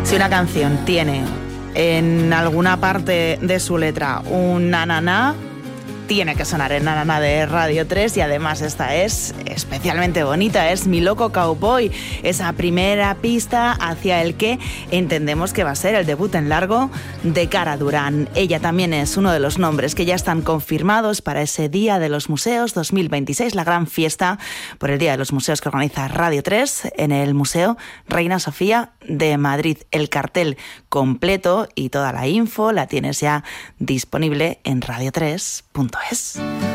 Si una canción tiene en alguna parte de su letra un na-na-na, tiene que sonar en na-na-na de Radio 3, y además esta es especialmente bonita, es Mi Loco Cowboy, esa primera pista hacia el que entendemos que va a ser el debut en largo de Cara Durán. Ella también es uno de los nombres que ya están confirmados para ese Día de los Museos 2026, la gran fiesta por el Día de los Museos que organiza Radio 3 en el Museo Reina Sofía de Madrid. El cartel completo y toda la info la tienes ya disponible en radio3.es.